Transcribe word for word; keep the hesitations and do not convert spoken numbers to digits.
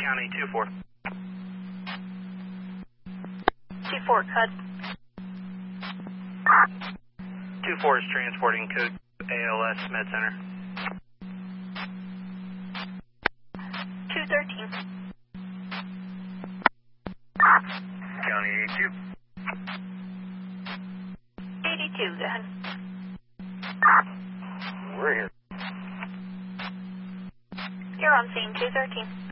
County two four. two four, cut. two four is transporting code A L S Med Center. two thirteen. County eighty-two. eighty-two, go ahead. We're here. You're on scene two thirteen.